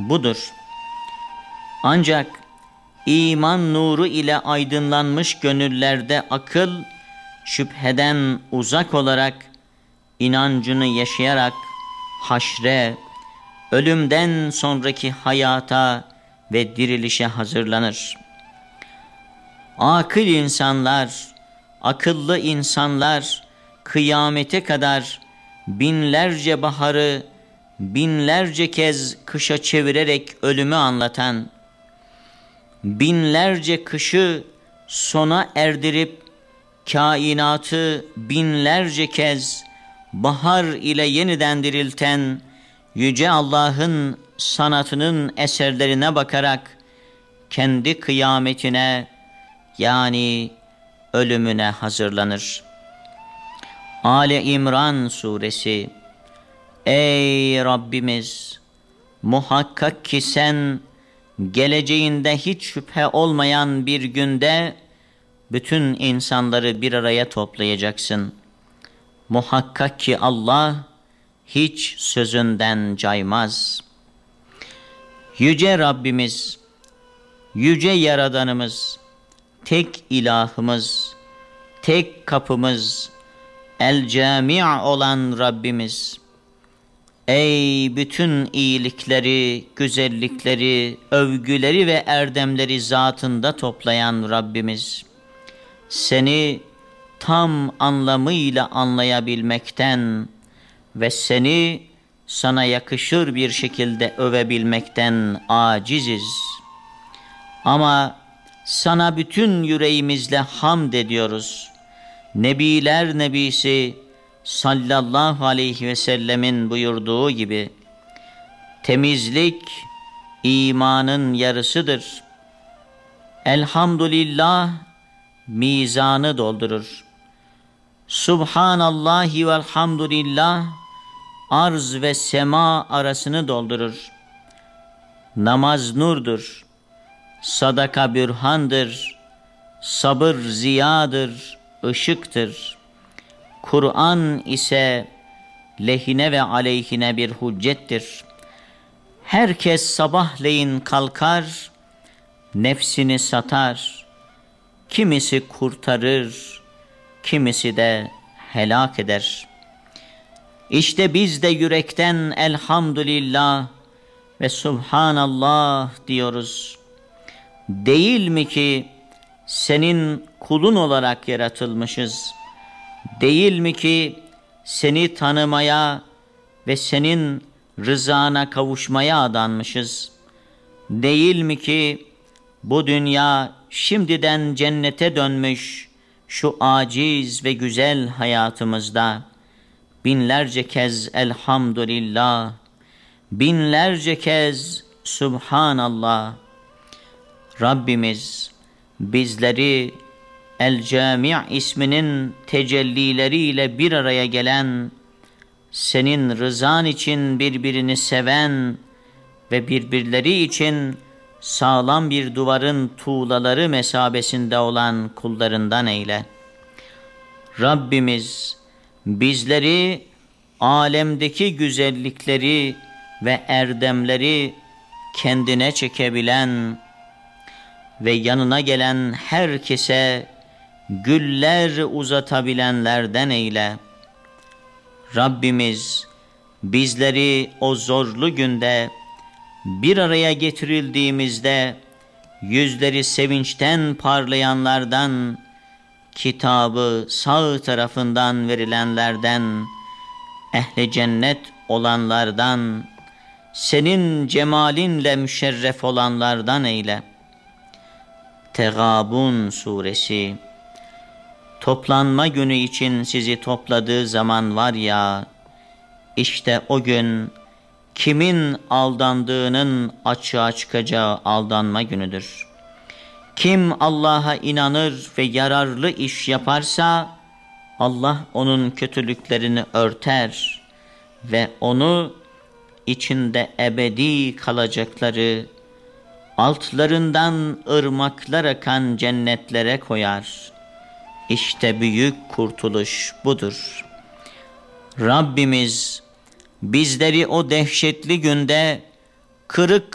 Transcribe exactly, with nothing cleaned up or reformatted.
budur. Ancak iman nuru ile aydınlanmış gönüllerde akıl, şüpheden uzak olarak, inancını yaşayarak haşre, ölümden sonraki hayata ve dirilişe hazırlanır. Akıl insanlar, akıllı insanlar, kıyamete kadar binlerce baharı binlerce kez kışa çevirerek ölümü anlatan, binlerce kışı sona erdirip kainatı binlerce kez bahar ile yeniden dirilten Yüce Allah'ın sanatının eserlerine bakarak kendi kıyametine, yani ölümüne hazırlanır. Ali İmran Suresi. Ey Rabbimiz! Muhakkak ki sen geleceğinde hiç şüphe olmayan bir günde bütün insanları bir araya toplayacaksın. Muhakkak ki Allah hiç sözünden caymaz. Yüce Rabbimiz, yüce Yaradanımız, tek ilahımız, tek kapımız, el-Cami' olan Rabbimiz, ey bütün iyilikleri, güzellikleri, övgüleri ve erdemleri zatında toplayan Rabbimiz, seni tam anlamıyla anlayabilmekten ve seni sana yakışır bir şekilde övebilmekten aciziz. Ama sana bütün yüreğimizle hamd ediyoruz. Nebiler Nebisi sallallahu aleyhi ve sellemin buyurduğu gibi, temizlik imanın yarısıdır. Elhamdülillah mizanı doldurur. Subhanallahi velhamdülillah arz ve sema arasını doldurur. Namaz nurdur, sadaka bürhandır, sabır ziyadır, ışıktır. Kur'an ise lehine ve aleyhine bir hüccettir. Herkes sabahleyin kalkar, nefsini satar. Kimisi kurtarır, kimisi de helak eder. İşte biz de yürekten elhamdülillah ve subhanallah diyoruz. Değil mi ki senin kulun olarak yaratılmışız? Değil mi ki seni tanımaya ve senin rızana kavuşmaya adanmışız? Değil mi ki bu dünya şimdiden cennete dönmüş şu aciz ve güzel hayatımızda binlerce kez elhamdülillah, binlerce kez subhanallah. Rabbimiz bizleri El-Cami' isminin tecellileriyle bir araya gelen, senin rızan için birbirini seven ve birbirleri için sağlam bir duvarın tuğlaları mesabesinde olan kullarından eyle. Rabbimiz bizleri alemdeki güzellikleri ve erdemleri kendine çekebilen ve yanına gelen herkese güller uzatabilenlerden eyle. Rabbimiz bizleri o zorlu günde bir araya getirildiğimizde yüzleri sevinçten parlayanlardan, kitabı sağ tarafından verilenlerden, ehli cennet olanlardan, senin cemalinle müşerref olanlardan eyle. Tegabun Suresi. Toplanma günü için sizi topladığı zaman var ya, işte o gün kimin aldandığının açığa çıkacağı aldanma günüdür. Kim Allah'a inanır ve yararlı iş yaparsa, Allah onun kötülüklerini örter ve onu içinde ebedi kalacakları, altlarından ırmaklar akan cennetlere koyar. İşte büyük kurtuluş budur. Rabbimiz bizleri o dehşetli günde kırık